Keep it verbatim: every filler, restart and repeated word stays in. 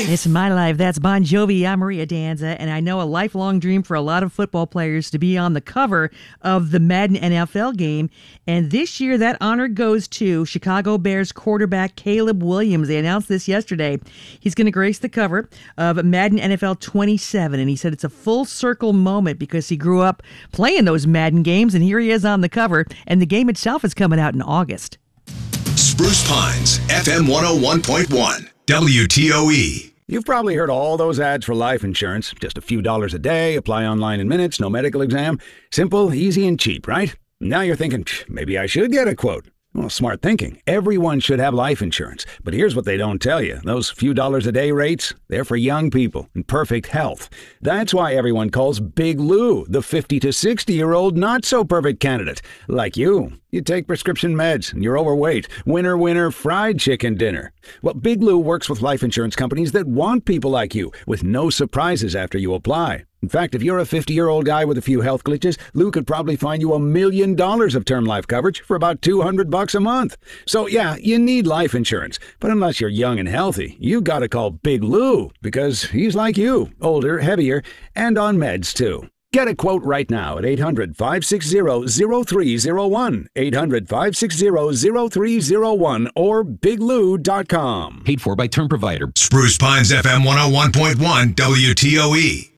Life. It's My Life. That's Bon Jovi. I'm Maria Danza, and I know a lifelong dream for a lot of football players to be on the cover of the Madden N F L game. And this year, that honor goes to Chicago Bears quarterback Caleb Williams. They announced this yesterday. He's going to grace the cover of Madden N F L twenty-seven, and he said it's a full circle moment because he grew up playing those Madden games, and here he is on the cover, and the game itself is coming out in August. Spruce Pines, F M one oh one point one, W T O E. You've probably heard all those ads for life insurance. Just a few dollars a day, apply online in minutes, no medical exam. Simple, easy, and cheap, right? Now you're thinking, maybe I should get a quote. Well, smart thinking. Everyone should have life insurance. But here's what they don't tell you. Those few dollars a day rates, they're for young people in perfect health. That's why everyone calls Big Lou the fifty to sixty-year-old not-so-perfect candidate. Like you. You take prescription meds and you're overweight. Winner, winner, fried chicken dinner. Well, Big Lou works with life insurance companies that want people like you with no surprises after you apply. In fact, if you're a fifty-year-old guy with a few health glitches, Lou could probably find you a million dollars of term life coverage for about two hundred bucks a month. So yeah, you need life insurance. But unless you're young and healthy, you gotta call Big Lou because he's like you, older, heavier, and on meds too. Get a quote right now at eight hundred, five six zero, zero three zero one, eight hundred, five six zero, zero three zero one, or big lou dot com. Paid for by Term Provider. Spruce Pines, F M one oh one point one, W T O E.